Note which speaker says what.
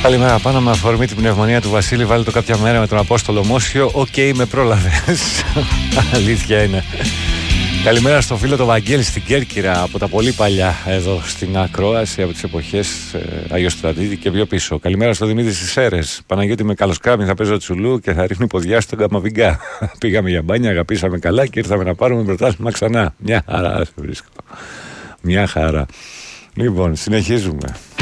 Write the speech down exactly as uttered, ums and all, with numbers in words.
Speaker 1: Καλημέρα, πάνω με αφορμή την πνευμονία του Βασίλη. Βάλε το κάποια μέρα με τον Απόστολο Μόσιο. Οκ, okay, με πρόλαβες. Αλήθεια είναι. Καλημέρα στο φίλο το Βαγγέλη στην Κέρκυρα, από τα πολύ παλιά εδώ στην Ακρόαση, από τις εποχές ε, Αγιοστρατήτη και πιο πίσω. Καλημέρα στο Δημήτρη στις Σέρρες. Παναγιώτη με καλοσκάμι, θα παίζω τσουλού και θα ρίχνει ποδιά στον Καμαβιγκά. Πήγαμε για μπάνια, αγαπήσαμε καλά και ήρθαμε να πάρουμε πρωτάθλημα ξανά. Μια χαρά σε βρίσκω. Μια χαρά. Λοιπόν, συνεχίζουμε.